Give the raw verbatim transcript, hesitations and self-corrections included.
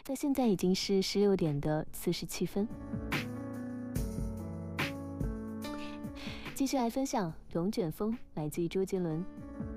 那现在已经是十六点的四十七分。继续来分享《龙卷风》，来自于周杰伦。